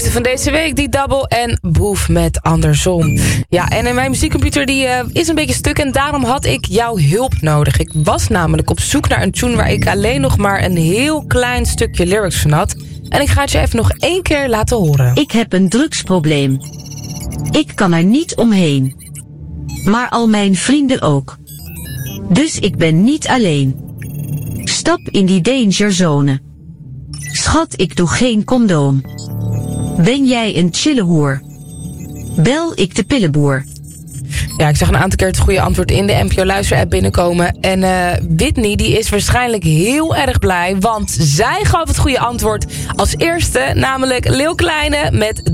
nieuwste van deze week, die Double en Boef met Andersom. Ja, en mijn muziekcomputer die is een beetje stuk en daarom had ik jouw hulp nodig. Ik was namelijk op zoek naar een tune waar ik alleen nog maar een heel klein stukje lyrics van had. En ik ga het je even nog 1 keer laten horen. Ik heb een drugsprobleem. Ik kan er niet omheen. Maar al mijn vrienden ook. Dus ik ben niet alleen. Stap in die danger zone. Schat, ik doe geen condoom. Ben jij een chille hoer? Bel ik de pillenboer. Ja, ik zag een aantal keer het goede antwoord in de NPO Luister-app binnenkomen. En Whitney die is waarschijnlijk heel erg blij, want zij gaf het goede antwoord als eerste, namelijk Lil Kleine met